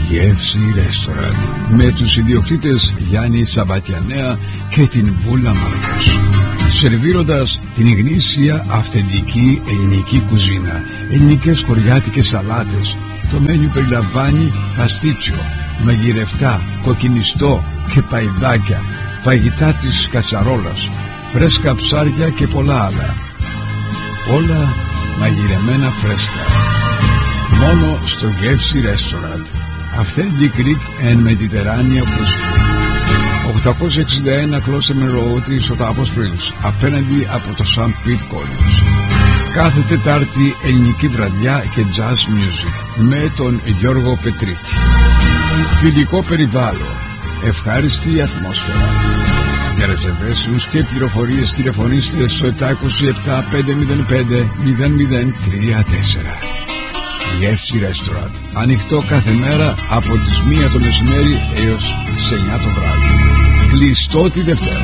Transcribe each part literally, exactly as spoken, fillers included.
Γεύση Ρέστοραντ με τους ιδιοκτήτες Γιάννη Σαμπατιανέα και την Βούλα Μάρκος, σερβίροντας την γνήσια αυθεντική ελληνική κουζίνα, ελληνικές κοριάτικες σαλάτες. Το μένιου περιλαμβάνει παστίτσιο, μαγειρευτά, κοκκινιστό και παϊδάκια, φαγητά της κατσαρόλας, φρέσκα ψάρια και πολλά άλλα. Όλα μαγειρεμένα φρέσκα. Μόνο στο Γεύση Restaurant. Authentic Greek and Mediterranean cuisine. οκτακόσια εξήντα ένα Closterman Road, Σωτάπος Springs, απέναντι από το Saint Pete College. Κάθε Τετάρτη ελληνική βραδιά και jazz music με τον Γιώργο Πετρίτη. Φιλικό περιβάλλον, ευχάριστη ατμόσφαιρα. Για ρεζερβέσιους και πληροφορίες τηλεφωνήστε στο επτά δύο επτά πέντε μηδέν πέντε μηδέν μηδέν τρία τέσσερα. Γεύση Restaurant. Ανοιχτό κάθε μέρα από τις μία το μεσημέρι έως τις εννιά το βράδυ. Κλειστό τη Δευτέρα.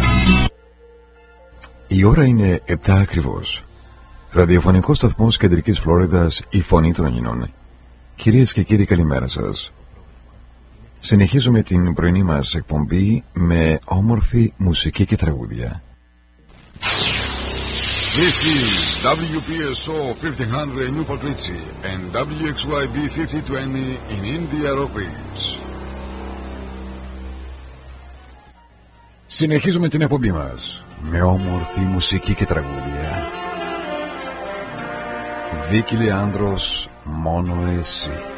Η ώρα είναι επτά ακριβώς. Ραδιοφωνικός σταθμός Κεντρικής Φλόριδας, η Φωνή των Ελλήνων. Κυρίες και κύριοι, καλημέρα σας. Συνεχίζουμε την πρωινή μας εκπομπή με όμορφη μουσική και τραγούδια. This is W P S O fifteen hundred Newport Richie and W X Y B fifty twenty in India Rock Ridge. Συνεχίζουμε την εκπομπή μας με όμορφη μουσική και τραγούδια. Βίκη Λεάνδρος, μόνο εσύ.